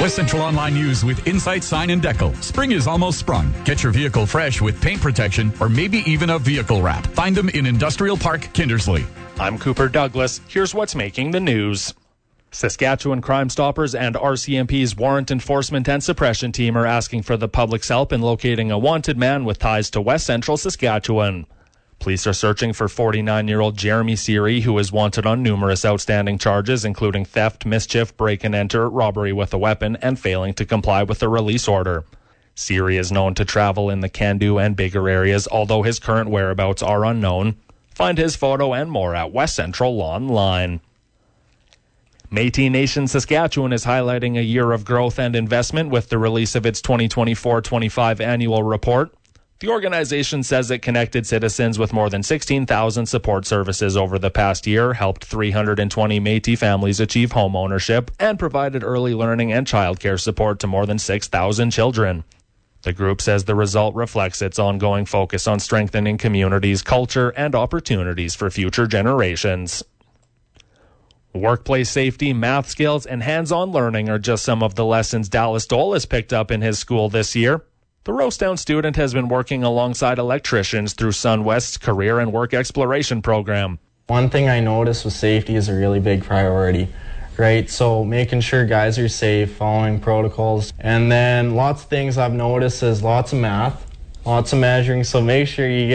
West Central Online News with Insight Sign and Decal. Spring is almost sprung. Get your vehicle fresh with paint protection or maybe even a vehicle wrap. Find them in Industrial Park, Kindersley. I'm Cooper Douglas. Here's what's making the news. Saskatchewan Crime Stoppers and RCMP's Warrant Enforcement and Suppression team are asking for the public's help in locating a wanted man with ties to West Central Saskatchewan. Police are searching for 49-year-old Jeremy Seary, who is wanted on numerous outstanding charges, including theft, mischief, break-and-enter, robbery with a weapon, and failing to comply with a release order. Seary is known to travel in the Candu and Biggar areas, although his current whereabouts are unknown. Find his photo and more at West Central Online. Métis Nation Saskatchewan is highlighting a year of growth and investment with the release of its 2024-25 annual report. The organization says it connected citizens with more than 16,000 support services over the past year, helped 320 Métis families achieve home ownership, and provided early learning and childcare support to more than 6,000 children. The group says the result reflects its ongoing focus on strengthening communities' culture and opportunities for future generations. Workplace safety, math skills, and hands-on learning are just some of the lessons Dallas Dole has picked up in his school this year. The Rosedown student has been working alongside electricians through SunWest's Career and Work Exploration program. One thing I noticed with safety is a really big priority, right? So making sure guys are safe, following protocols. And then lots of things I've noticed is lots of math, lots of measuring. So make sure you get